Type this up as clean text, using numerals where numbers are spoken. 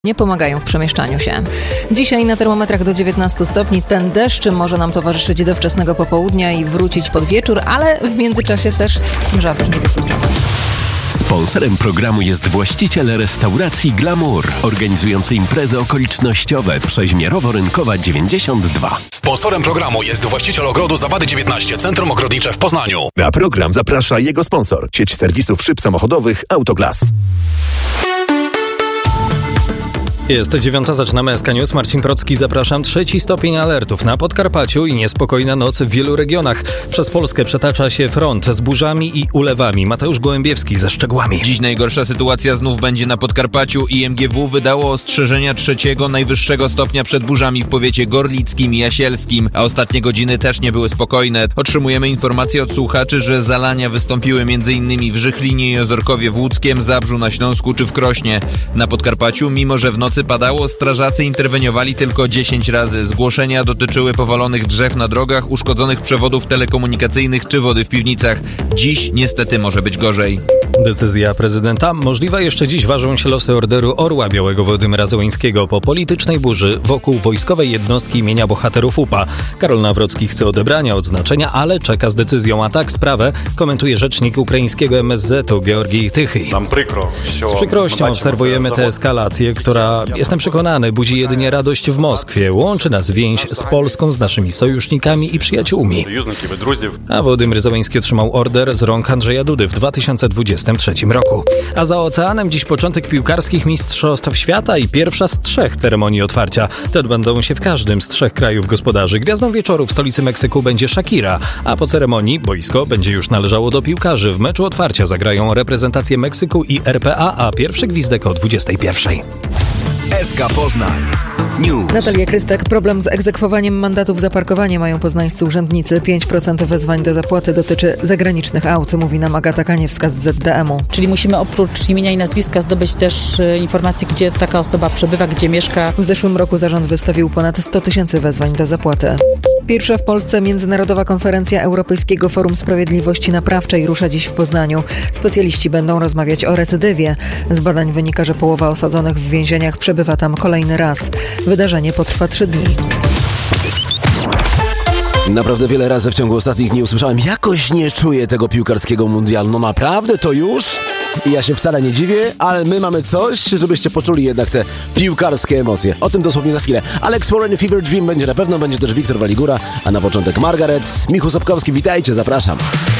nie pomagają w przemieszczaniu się. Dzisiaj na termometrach do 19 stopni. Ten deszcz może nam towarzyszyć do wczesnego popołudnia i wrócić pod wieczór, ale w międzyczasie też mrzawki niewykluczone. Sponsorem programu jest właściciel restauracji Glamour, organizujący imprezy okolicznościowe Przeźmierowo-Rynkowa 92. Sponsorem programu jest właściciel ogrodu Zawady 19, Centrum Ogrodnicze w Poznaniu. Na program zaprasza jego sponsor, sieć serwisów szyb samochodowych Autoglas. Jest 9:00, zaczynamy SK News. Marcin Procki, zapraszam. 3 stopień alertów na Podkarpaciu i niespokojna noc w wielu regionach. Przez Polskę przetacza się front z burzami i ulewami. Mateusz Gołębiewski ze szczegółami. Dziś najgorsza sytuacja znów będzie na Podkarpaciu. IMGW wydało ostrzeżenia 3. najwyższego stopnia przed burzami w powiecie gorlickim i jasielskim, a ostatnie godziny też nie były spokojne. Otrzymujemy informacje od słuchaczy, że zalania wystąpiły m.in. w Żychlinie i Ozorkowie w Łódzkiem, Zabrzu na Śląsku czy w Krośnie. Na Podkarpaciu, mimo że w nocy padało, strażacy interweniowali tylko 10 razy. Zgłoszenia dotyczyły powalonych drzew na drogach, uszkodzonych przewodów telekomunikacyjnych czy wody w piwnicach. Dziś niestety może być gorzej. Decyzja prezydenta. Możliwe jeszcze dziś ważą się losy Orderu Orła Białego Władimira Zełańskiego po politycznej burzy wokół wojskowej jednostki imienia bohaterów UPA. Karol Nawrocki chce odebrania odznaczenia, ale czeka z decyzją. A tak sprawę komentuje rzecznik ukraińskiego MSZ-u Georgij Tychy. Z przykrością obserwujemy tę eskalację, która, jestem przekonany, budzi jedynie radość w Moskwie. Łączy nas więź z Polską, z naszymi sojusznikami i przyjaciółmi. A Władimir Zełański otrzymał order z rąk Andrzeja Dudy w 2023 roku. A za oceanem dziś początek piłkarskich mistrzostw świata i pierwsza z 3 ceremonii otwarcia. Te odbędą się w każdym z 3 krajów gospodarzy. Gwiazdą wieczoru w stolicy Meksyku będzie Shakira, a po ceremonii boisko będzie już należało do piłkarzy. W meczu otwarcia zagrają reprezentacje Meksyku i RPA, a pierwszy gwizdek o 21:00. SK Poznań News. Natalia Krystek. Problem z egzekwowaniem mandatów za parkowanie mają poznańscy urzędnicy. 5% wezwań do zapłaty dotyczy zagranicznych aut, mówi nam Agata Kaniewska z ZDM-u. Czyli musimy oprócz imienia i nazwiska zdobyć też informacje, gdzie taka osoba przebywa, gdzie mieszka. W zeszłym roku zarząd wystawił ponad 100 000 wezwań do zapłaty. Pierwsza w Polsce międzynarodowa konferencja Europejskiego Forum Sprawiedliwości Naprawczej rusza dziś w Poznaniu. Specjaliści będą rozmawiać o recydywie. Z badań wynika, że połowa osadzonych w więzieniach przebywa tam kolejny raz. Wydarzenie potrwa 3 dni. Naprawdę wiele razy w ciągu ostatnich dni usłyszałem, jakoś nie czuję tego piłkarskiego mundialu. No naprawdę, to już? I ja się wcale nie dziwię, ale my mamy coś, żebyście poczuli jednak te piłkarskie emocje. O tym dosłownie za chwilę. Alex Warren, Fever Dream będzie na pewno, będzie też Wiktor Waligura, a na początek Margaret. Michał Sapkowski, witajcie, zapraszam.